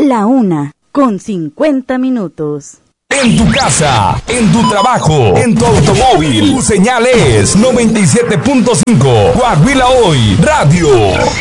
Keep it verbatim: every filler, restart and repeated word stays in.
La una, con cincuenta minutos. En tu casa, en tu trabajo, en tu automóvil, tu señal es noventa y siete punto cinco. Coahuila Hoy Radio.